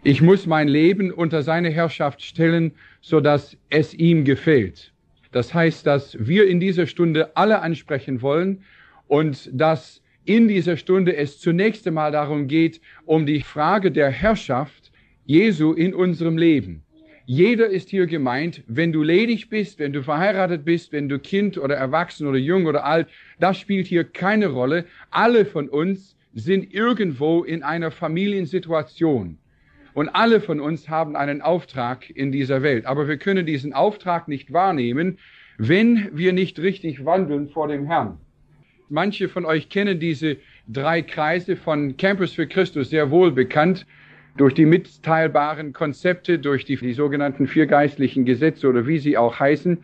Ich muss mein Leben unter seine Herrschaft stellen, sodass es ihm gefällt. Das heißt, dass wir in dieser Stunde alle ansprechen wollen und dass in dieser Stunde es zunächst einmal darum geht, um die Frage der Herrschaft Jesu in unserem Leben. Jeder ist hier gemeint, wenn du ledig bist, wenn du verheiratet bist, wenn du Kind oder erwachsen oder jung oder alt, das spielt hier keine Rolle. Alle von uns sind irgendwo in einer Familiensituation. Und alle von uns haben einen Auftrag in dieser Welt. Aber wir können diesen Auftrag nicht wahrnehmen, wenn wir nicht richtig wandeln vor dem Herrn. Manche von euch kennen diese 3 Kreise von Campus für Christus sehr wohl bekannt, durch die mitteilbaren Konzepte, durch die sogenannten 4 geistlichen Gesetze oder wie sie auch heißen.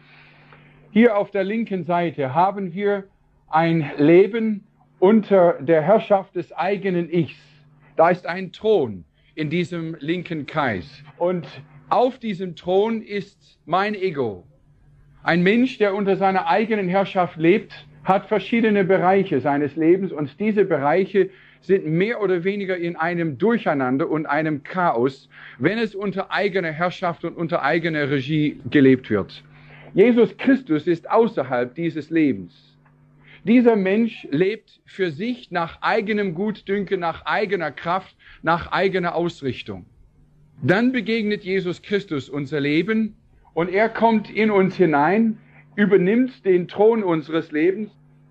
Hier auf der linken Seite haben wir ein Leben unter der Herrschaft des eigenen Ichs. Da ist ein Thron in diesem linken Kreis. Und auf diesem Thron ist mein Ego. Ein Mensch, der unter seiner eigenen Herrschaft lebt, hat verschiedene Bereiche seines Lebens und diese Bereiche sind mehr oder weniger in einem Durcheinander und einem Chaos, wenn es unter eigener Herrschaft und unter eigener Regie gelebt wird. Jesus Christus ist außerhalb dieses Lebens. Dieser Mensch lebt für sich nach eigenem Gutdünken, nach eigener Kraft, nach eigener Ausrichtung. Dann begegnet Jesus Christus unser Leben und er kommt in uns hinein, übernimmt den Thron unseres Lebens.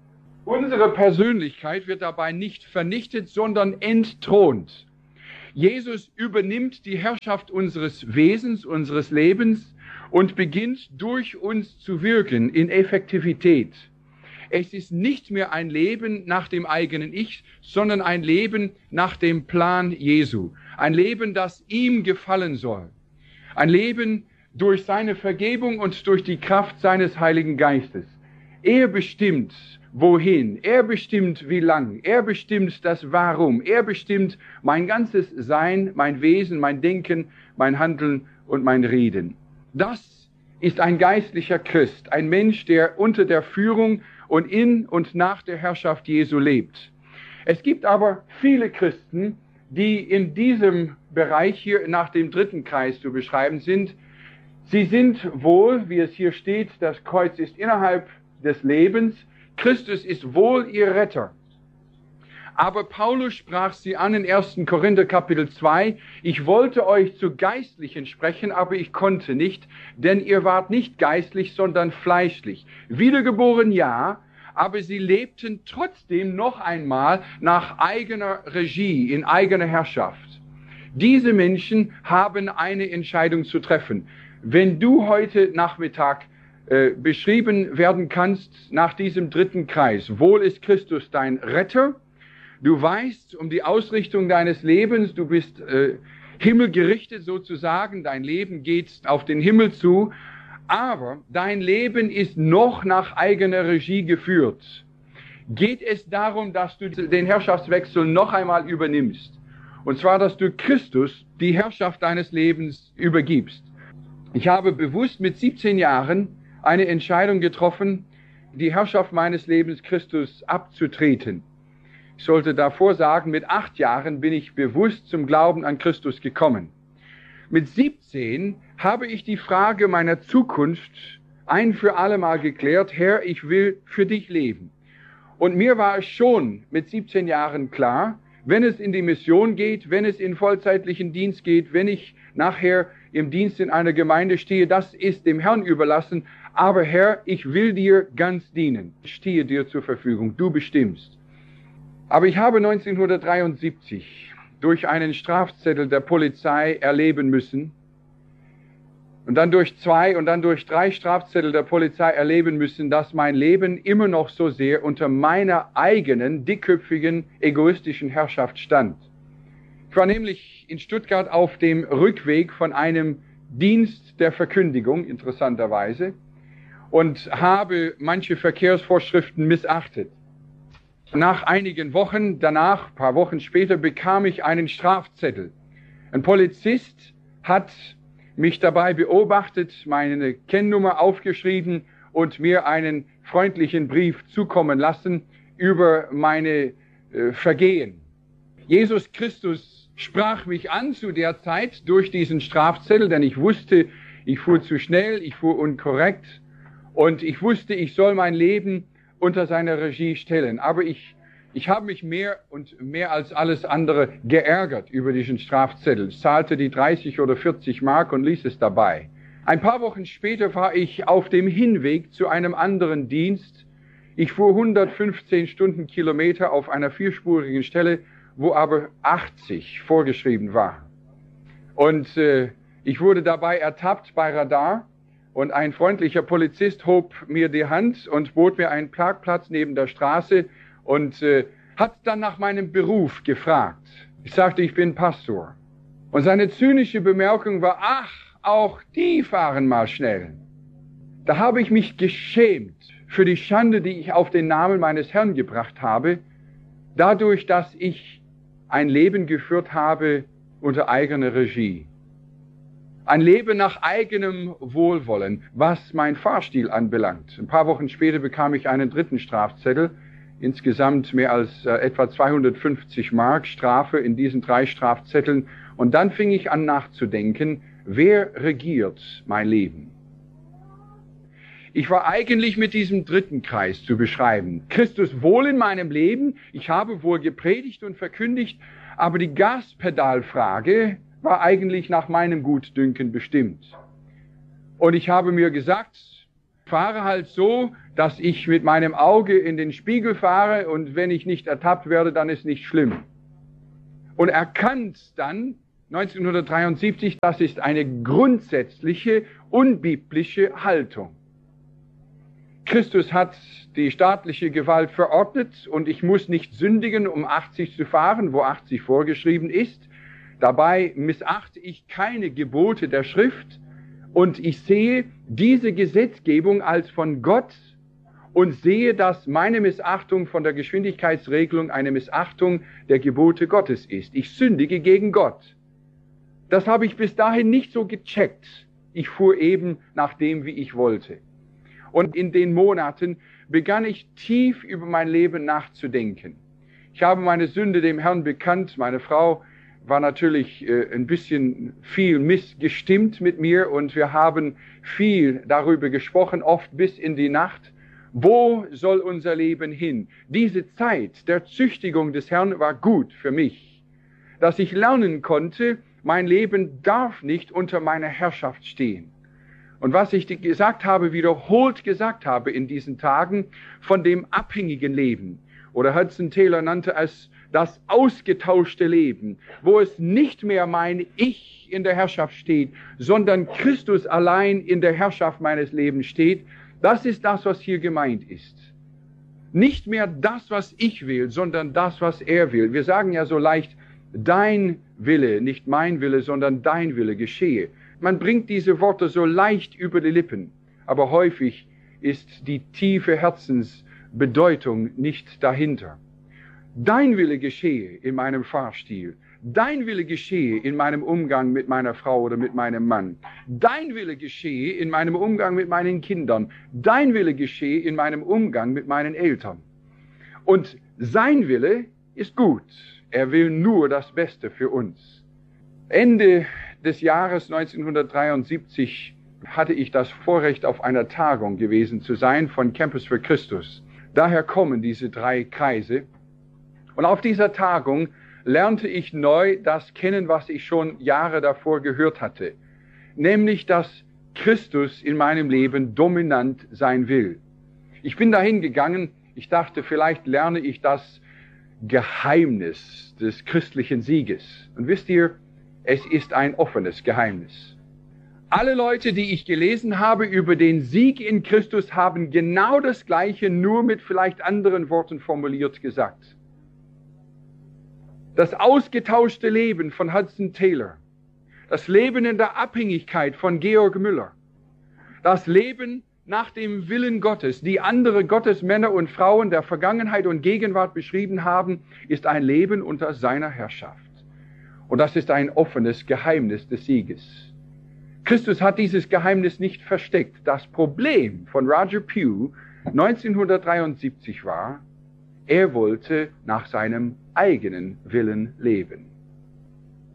Unsere Persönlichkeit wird dabei nicht vernichtet, sondern entthront. Jesus übernimmt die Herrschaft unseres Wesens, unseres Lebens und beginnt durch uns zu wirken in Effektivität. Es ist nicht mehr ein Leben nach dem eigenen Ich, sondern ein Leben nach dem Plan Jesu. Ein Leben, das ihm gefallen soll. Ein Leben durch seine Vergebung und durch die Kraft seines Heiligen Geistes. Er bestimmt, wohin. Er bestimmt, wie lang. Er bestimmt das Warum. Er bestimmt mein ganzes Sein, mein Wesen, mein Denken, mein Handeln und mein Reden. Das ist ein geistlicher Christ, ein Mensch, der unter der Führung und in und nach der Herrschaft Jesu lebt. Es gibt aber viele Christen, die in diesem Bereich hier nach dem 3. Kreis zu beschreiben sind. Sie sind wohl, wie es hier steht, das Kreuz ist innerhalb des Lebens, Christus ist wohl ihr Retter. Aber Paulus sprach sie an in 1. Korinther Kapitel 2, ich wollte euch zu Geistlichen sprechen, aber ich konnte nicht, denn ihr wart nicht geistlich, sondern fleischlich. Wiedergeboren ja, aber sie lebten trotzdem noch einmal nach eigener Regie, in eigener Herrschaft. Diese Menschen haben eine Entscheidung zu treffen. Wenn du heute Nachmittag beschrieben werden kannst nach diesem 3. Kreis, wohl ist Christus dein Retter, du weißt um die Ausrichtung deines Lebens, du bist himmelgerichtet sozusagen, dein Leben geht auf den Himmel zu, aber dein Leben ist noch nach eigener Regie geführt. Geht es darum, dass du den Herrschaftswechsel noch einmal übernimmst, und zwar, dass du Christus die Herrschaft deines Lebens übergibst. Ich habe bewusst mit 17 Jahren eine Entscheidung getroffen, die Herrschaft meines Lebens Christus abzutreten. Ich sollte davor sagen, mit 8 Jahren bin ich bewusst zum Glauben an Christus gekommen. Mit 17 habe ich die Frage meiner Zukunft ein für alle Mal geklärt, Herr, ich will für dich leben. Und mir war es schon mit 17 Jahren klar, wenn es in die Mission geht, wenn es in vollzeitlichen Dienst geht, wenn ich nachher im Dienst in einer Gemeinde stehe, das ist dem Herrn überlassen. Aber Herr, ich will dir ganz dienen. Ich stehe dir zur Verfügung, du bestimmst. Aber ich habe 1973 durch einen Strafzettel der Polizei erleben müssen und dann durch 2 und dann durch 3 Strafzettel der Polizei erleben müssen, dass mein Leben immer noch so sehr unter meiner eigenen, dickköpfigen, egoistischen Herrschaft stand. Ich war nämlich in Stuttgart auf dem Rückweg von einem Dienst der Verkündigung, interessanterweise, und habe manche Verkehrsvorschriften missachtet. Nach einigen Wochen, danach, ein paar Wochen später, bekam ich einen Strafzettel. Ein Polizist hat mich dabei beobachtet, meine Kennnummer aufgeschrieben und mir einen freundlichen Brief zukommen lassen über meine Vergehen. Jesus Christus sprach mich an zu der Zeit durch diesen Strafzettel, denn ich wusste, ich fuhr zu schnell, ich fuhr unkorrekt und ich wusste, ich soll mein Leben unter seine Regie stellen. Aber ich habe mich mehr als alles andere geärgert über diesen Strafzettel, zahlte die 30 oder 40 Mark und ließ es dabei. Ein paar Wochen später war ich auf dem Hinweg zu einem anderen Dienst. Ich fuhr 115 Stundenkilometer auf einer vierspurigen Stelle, wo aber 80 vorgeschrieben war. Und ich wurde dabei ertappt bei Radar und ein freundlicher Polizist hob mir die Hand und bot mir einen Parkplatz neben der Straße und hat dann nach meinem Beruf gefragt. Ich sagte, ich bin Pastor. Und seine zynische Bemerkung war, ach, auch die fahren mal schnell. Da habe ich mich geschämt für die Schande, die ich auf den Namen meines Herrn gebracht habe, dadurch, dass ich ein Leben geführt habe unter eigener Regie. Ein Leben nach eigenem Wohlwollen, was mein Fahrstil anbelangt. Ein paar Wochen später bekam ich einen dritten Strafzettel, insgesamt mehr als etwa 250 Mark Strafe in diesen 3 Strafzetteln. Und dann fing ich an nachzudenken, wer regiert mein Leben? Ich war eigentlich mit diesem dritten Kreis zu beschreiben. Christus wohl in meinem Leben, ich habe wohl gepredigt und verkündigt, aber die Gaspedalfrage war eigentlich nach meinem Gutdünken bestimmt. Und ich habe mir gesagt, fahre halt so, dass ich mit meinem Auge in den Spiegel fahre und wenn ich nicht ertappt werde, dann ist nicht schlimm. Und erkannt dann 1973, das ist eine grundsätzliche, unbiblische Haltung. Christus hat die staatliche Gewalt verordnet und ich muss nicht sündigen, um 80 zu fahren, wo 80 vorgeschrieben ist. Dabei missachte ich keine Gebote der Schrift und ich sehe diese Gesetzgebung als von Gott und sehe, dass meine Missachtung von der Geschwindigkeitsregelung eine Missachtung der Gebote Gottes ist. Ich sündige gegen Gott. Das habe ich bis dahin nicht so gecheckt. Ich fuhr eben nach dem, wie ich wollte. Und in den Monaten begann ich tief über mein Leben nachzudenken. Ich habe meine Sünde dem Herrn bekannt. Meine Frau war natürlich ein bisschen viel missgestimmt mit mir und wir haben viel darüber gesprochen, oft bis in die Nacht. Wo soll unser Leben hin? Diese Zeit der Züchtigung des Herrn war gut für mich, dass ich lernen konnte, mein Leben darf nicht unter meiner Herrschaft stehen. Und was ich gesagt habe, wiederholt gesagt habe in diesen Tagen von dem abhängigen Leben, oder Hudson Taylor nannte es das ausgetauschte Leben, wo es nicht mehr mein Ich in der Herrschaft steht, sondern Christus allein in der Herrschaft meines Lebens steht, das ist das, was hier gemeint ist. Nicht mehr das, was ich will, sondern das, was er will. Wir sagen ja so leicht, dein Wille, nicht mein Wille, sondern dein Wille geschehe. Man bringt diese Worte so leicht über die Lippen, aber häufig ist die tiefe Herzensbedeutung nicht dahinter. Dein Wille geschehe in meinem Fahrstil. Dein Wille geschehe in meinem Umgang mit meiner Frau oder mit meinem Mann. Dein Wille geschehe in meinem Umgang mit meinen Kindern. Dein Wille geschehe in meinem Umgang mit meinen Eltern. Und sein Wille ist gut. Er will nur das Beste für uns. Ende des Jahres 1973 hatte ich das Vorrecht, auf einer Tagung gewesen zu sein von Campus für Christus. Daher kommen diese 3 Kreise. Und auf dieser Tagung lernte ich neu das kennen, was ich schon Jahre davor gehört hatte. Nämlich, dass Christus in meinem Leben dominant sein will. Ich bin dahin gegangen, ich dachte, vielleicht lerne ich das Geheimnis des christlichen Sieges. Und wisst ihr, es ist ein offenes Geheimnis. Alle Leute, die ich gelesen habe über den Sieg in Christus, haben genau das Gleiche, nur mit vielleicht anderen Worten formuliert gesagt. Das ausgetauschte Leben von Hudson Taylor, das Leben in der Abhängigkeit von Georg Müller, das Leben nach dem Willen Gottes, die andere Gottesmänner und Frauen der Vergangenheit und Gegenwart beschrieben haben, ist ein Leben unter seiner Herrschaft. Und das ist ein offenes Geheimnis des Sieges. Christus hat dieses Geheimnis nicht versteckt. Das Problem von Roger Pugh 1973 war, er wollte nach seinem eigenen Willen leben.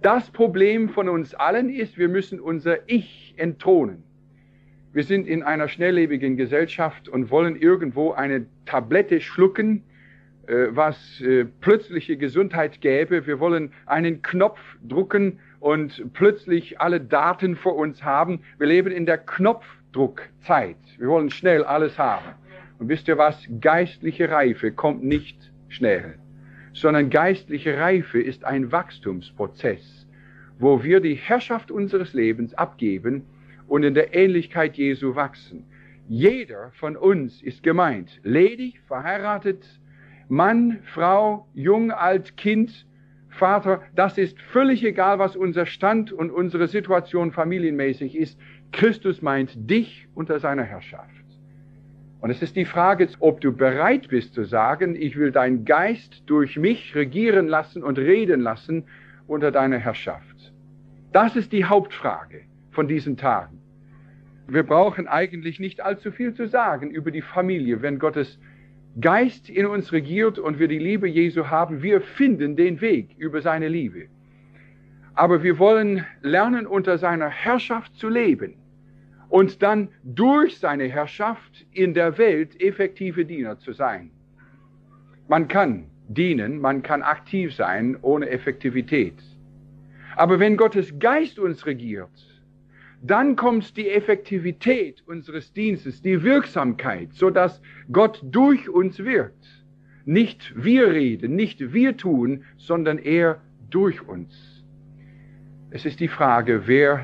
Das Problem von uns allen ist, wir müssen unser Ich entthronen. Wir sind in einer schnelllebigen Gesellschaft und wollen irgendwo eine Tablette schlucken, was plötzliche Gesundheit gäbe. Wir wollen einen Knopf drücken und plötzlich alle Daten vor uns haben. Wir leben in der Knopfdruckzeit. Wir wollen schnell alles haben. Und wisst ihr was? Geistliche Reife kommt nicht schnell, sondern geistliche Reife ist ein Wachstumsprozess, wo wir die Herrschaft unseres Lebens abgeben und in der Ähnlichkeit Jesu wachsen. Jeder von uns ist gemeint, ledig, verheiratet, Mann, Frau, jung, alt, Kind, Vater, das ist völlig egal, was unser Stand und unsere Situation familienmäßig ist. Christus meint dich unter seiner Herrschaft. Und es ist die Frage, ob du bereit bist zu sagen, ich will deinen Geist durch mich regieren lassen und reden lassen unter deiner Herrschaft. Das ist die Hauptfrage von diesen Tagen. Wir brauchen eigentlich nicht allzu viel zu sagen über die Familie, wenn Gottes Geist in uns regiert und wir die Liebe Jesu haben. Wir finden den Weg über seine Liebe. Aber wir wollen lernen, unter seiner Herrschaft zu leben. Und dann durch seine Herrschaft in der Welt effektive Diener zu sein. Man kann dienen, man kann aktiv sein ohne Effektivität. Aber wenn Gottes Geist uns regiert, dann kommt die Effektivität unseres Dienstes, die Wirksamkeit, sodass Gott durch uns wirkt. Nicht wir reden, nicht wir tun, sondern er durch uns. Es ist die Frage, wer